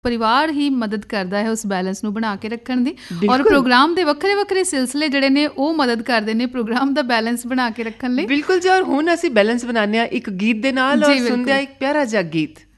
ਪਰਿਵਾਰ ਹੀ ਮਦਦ ਕਰਦਾ ਹੈ ਉਸ ਬੈਲੈਂਸ ਨੂੰ ਬਣਾ ਕੇ ਰੱਖਣ ਦੀ, ਔਰ ਪ੍ਰੋਗਰਾਮ ਦੇ ਵੱਖਰੇ ਵੱਖਰੇ ਸਿਲਸਿਲੇ ਜਿਹੜੇ ਨੇ ਉਹ ਮਦਦ ਕਰਦੇ ਨੇ ਪ੍ਰੋਗਰਾਮ ਦਾ ਬੈਲੈਂਸ ਬਣਾ ਕੇ ਰੱਖਣ ਲਈ। ਬਿਲਕੁਲ ਜੀ। ਔਰ ਹੁਣ ਅਸੀਂ ਬੈਲੈਂਸ ਬਣਾਉਂਦੇ ਹਾਂ ਇੱਕ ਗੀਤ ਦੇ ਨਾਲ, ਔਰ ਸੁਣਦੇ ਹਾਂ ਇੱਕ ਪਿਆਰਾ ਜਿਹਾ ਗੀਤ।